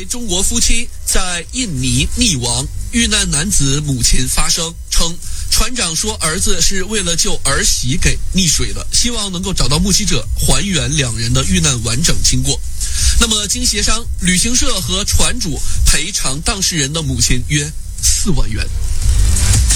对中国夫妻在印尼溺亡遇难男子母亲发声称，船长说儿子是为了救儿媳给溺水的，希望能够找到目击者，还原两人的遇难完整经过。那么经协商，旅行社和船主赔偿当事人的母亲约4万元。